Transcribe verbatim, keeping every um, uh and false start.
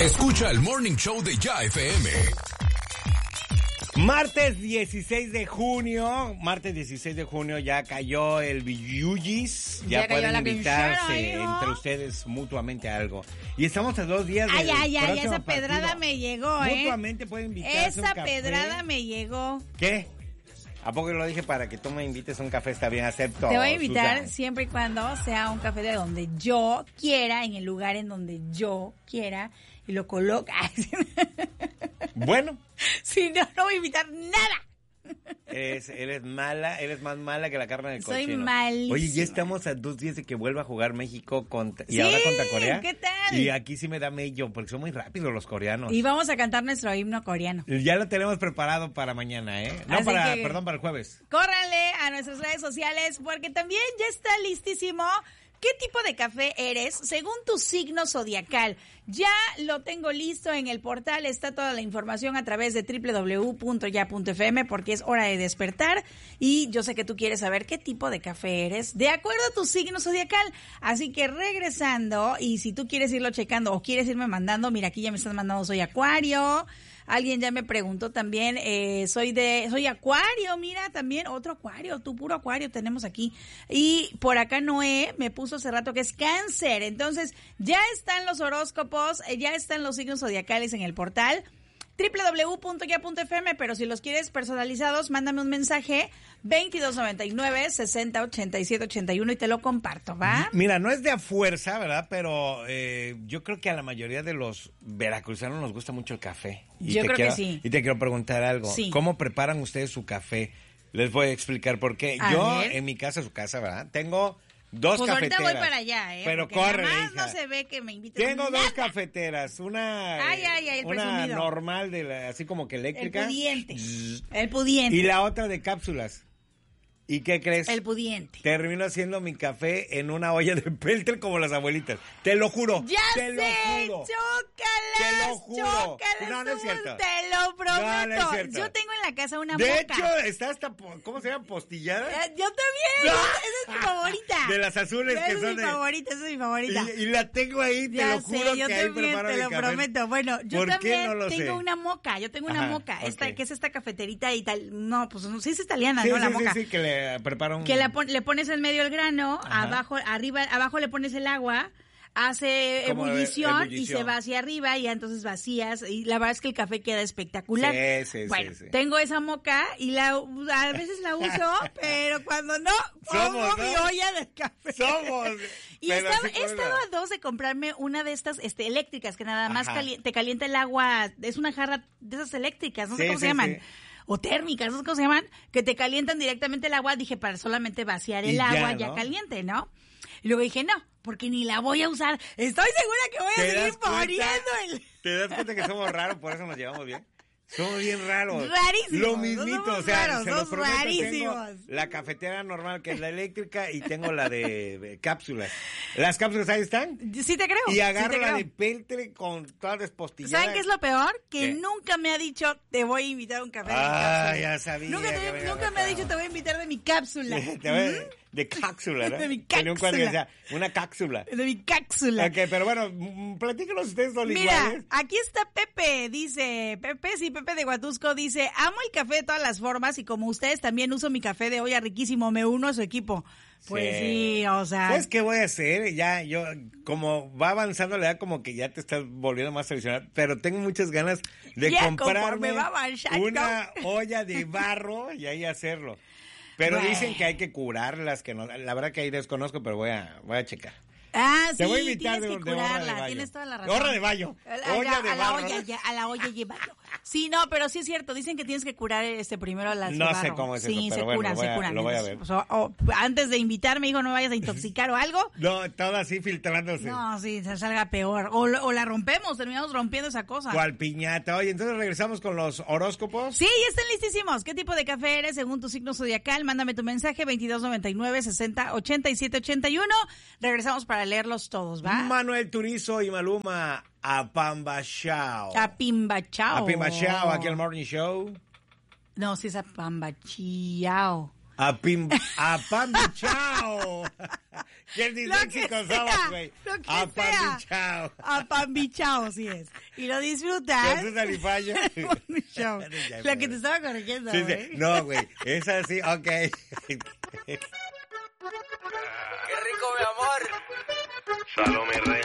Escucha el Morning Show de Ya F M. Martes dieciséis de junio, martes dieciséis de junio ya cayó el Villuyis, ya, ya pueden invitarse entre ustedes mutuamente a algo. Y estamos a dos días de Ay, ay, ay, esa pedrada partido. me llegó, ¿eh? Mutuamente pueden invitarse Esa un café. pedrada me llegó. ¿Qué? ¿A poco lo dije para que tú me invites a un café? Está bien, acepto. Te voy a invitar Susan. siempre y cuando sea un café de donde yo quiera, en el lugar en donde yo quiera, y lo coloca. Bueno. Si no, no voy a invitar nada. Eres, eres mala, eres más mala que la carne del cochino. Soy malísima. Oye, ya estamos a dos días de que vuelva a jugar México contra, y sí, ahora contra Corea. ¿Qué tal? Y aquí sí me da mello, porque son muy rápidos los coreanos. Y vamos a cantar nuestro himno coreano. Ya lo tenemos preparado para mañana, ¿eh? No, Así para, que, perdón, para el jueves. Córranle a nuestras redes sociales porque también ya está listísimo. ¿Qué tipo de café eres según tu signo zodiacal? Ya lo tengo listo en el portal, está toda la información a través de doble u doble u doble u punto ya punto efe eme porque es hora de despertar y yo sé que tú quieres saber qué tipo de café eres de acuerdo a tu signo zodiacal. Así que regresando, y si tú quieres irlo checando o quieres irme mandando, mira, aquí ya me están mandando soy Acuario. Alguien ya me preguntó también, eh, soy de, soy Acuario, mira, también otro Acuario, tú puro Acuario tenemos aquí. Y por acá Noé me puso hace rato que es Cáncer. Entonces, ya están los horóscopos, eh, ya están los signos zodiacales en el portal doble u doble u doble u punto ya punto efe eme, pero si los quieres personalizados, mándame un mensaje veintidós noventa y nueve, sesenta, ochenta y siete, ochenta y uno y te lo comparto, ¿va? Mira, no es de a fuerza, ¿verdad? Pero eh, yo creo que a la mayoría de los veracruzanos nos gusta mucho el café. Y yo te creo quiero, que sí. Y te quiero preguntar algo. Sí. ¿Cómo preparan ustedes su café? Les voy a explicar por qué. A Yo, ver. en mi casa, su casa, ¿verdad? Tengo dos Pues cafeteras. ahorita voy para allá, ¿eh? Pero Porque corre, nada más hija. no se ve que me inviten. Tengo nada. dos cafeteras, una, Ay, ay, ay, el una presumido. normal, de la, así como que El eléctrica. pudiente. Zzz. El pudiente. Y la otra de cápsulas. ¿Y qué crees? El pudiente. Termino haciendo mi café en una olla de peltre como las abuelitas. Te lo juro. Ya te lo sé, juro. chócalas, Te lo juro. chócalas, No, no es tú, cierto. te lo prometo. No, no es cierto. Yo tengo en la casa una De moca. hecho, está hasta, po- ¿cómo se llama? ¿Postillada? Eh, yo también, No. esa es mi favorita. De las azules Esa que es son mi de... favorita, esa es mi favorita. Y, y la tengo ahí, te Ya lo sé, juro yo que ahí también preparo te mi lo café. prometo. Bueno, yo ¿Por qué también no lo tengo sé? una moca, yo tengo una Ajá, moca, esta ok. que es esta cafeterita y tal. No, pues no, sí es italiana, Sí, ¿no? sí, La sí, moca. sí, que le preparo un... Que la pon- le pones en medio el grano, Ajá. abajo, arriba, abajo le pones el agua, hace Como ebullición, ebullición. y se va hacia arriba y ya entonces vacías y la verdad es que el café queda espectacular. Sí, sí, bueno, sí, sí. tengo esa moca y la a veces la uso, pero cuando no, pongo Somos, ¿no? mi olla de café. Somos. Y Pero estaba, así he como estado la- a dos de comprarme una de estas este, eléctricas que nada más Ajá. cali- te calienta el agua, es una jarra de esas eléctricas, no sé Sí, cómo sí, se llaman. sí. O térmicas, no sé cómo se llaman, que te calientan directamente el agua, dije, para solamente vaciar el Y ya, agua ya ¿no? caliente, ¿no? Y luego dije, no, porque ni la voy a usar. Estoy segura que voy a ¿Te seguir das cuenta? poniendo el... ¿Te das cuenta que somos raros, por eso nos llevamos bien? Somos bien raros. Rarísimos, Lo no mismito, somos o sea, raros, se los somos prometo, rarísimos. tengo la cafetera normal, que es la eléctrica, y tengo la de, de cápsulas. Las cápsulas ahí están. Sí te creo, Y sí agarro te la creo. de peltre con toda despostillada. ¿Saben qué es lo peor? Que ¿Qué? nunca me ha dicho, te voy a invitar a un café de mi Ah, cápsula. ya sabía. Nunca, te- que me nunca iba a me ha matar. dicho, te voy a invitar de mi cápsula. Te voy- De cápsula, ¿no? De mi Tenía un cuadro que cápsula. decía, una cápsula. De mi cápsula. Ok, pero bueno, mm, platíquenos ustedes son Mira, iguales. aquí está Pepe, dice, Pepe, sí, Pepe de Huatusco, dice, amo el café de todas las formas y como ustedes también uso mi café de olla riquísimo, me uno a su equipo. Pues sí, o sea. ¿Sabes qué voy a hacer? Ya, yo, como va avanzando la edad, como que ya te estás volviendo más tradicional, pero tengo muchas ganas de Ya, comprarme conforme va avanzando. una olla de barro y ahí hacerlo. Pero Bueno. dicen que hay que curarlas, que no, la verdad que ahí desconozco, pero voy a, voy a checar. Ah, sí, Te voy a invitar tienes de- que de horra de curarla, baño. tienes toda la De razón. horra de baño. A la, Olla a de la barro. olla, ya, a la olla llevarlo. Sí, no, pero sí es cierto, dicen que tienes que curar este primero las de No sé barro. cómo es eso, sí, pero se bueno, curan, lo voy se a- curan. lo voy a ver. O sea, o- antes de invitarme, dijo, no me vayas a intoxicar o algo. No, todo así filtrándose. No, sí, se salga peor. O, lo- o la rompemos, terminamos rompiendo esa cosa. ¿Cuál piñata? Oye, entonces regresamos con los horóscopos. Sí, ya están listísimos. ¿Qué tipo de café eres según tu signo zodiacal? Mándame tu mensaje veintidós noventa y nueve, sesenta, ochenta y siete, ochenta y uno. Regresamos para leerlos todos, ¿va? Manuel Turizo y Maluma a Pambachao. A Pimbachao. A Pimbachao, aquí al Morning Show. No, sí es a Pambachiao. A Pim, a Pambichao. Qué Lo que disléxicos sea, somos, güey. lo que A sea. Pambichao. A Pambichao, sí es. Y lo disfrutas. Con tu tarifaño. Morning Show. Lo que te estaba corrigiendo, sí, güey. sí. No, güey. Es así, ok. ¡Qué rico, mi amor! Salome Rey.